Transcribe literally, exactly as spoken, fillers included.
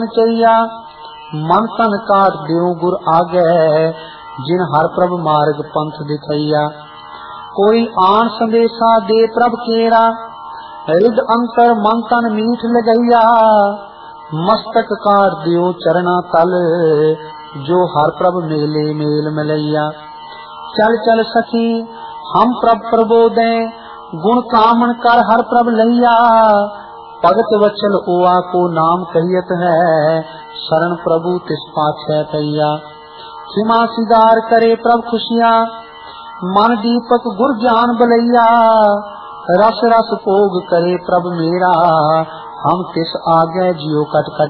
चैया मन तन काट दियो गुर आगे, जिन हर प्रभ मार्ग पंथ दिखैया। कोई आन संदेशा दे प्रभ केरा, हृद अंतर मन तन मीठ लगैया। मस्तक काट दियो चरना तल, जो हर प्रभ मेले मेल मिलैया। चल चल सखी हम प्रभ प्रबोधे, गुण कामन कर हर प्रभ लैया। भगत वचल ओआ को नाम कहियत है, शरण प्रभु तिस पाछै पैया। खिमा सिगार करे प्रभ खुशियाँ, मन दीपक गुर ज्ञान बलैया। रस रस भोग करे प्रभ मेरा, हम तिस आगे जियो कट कट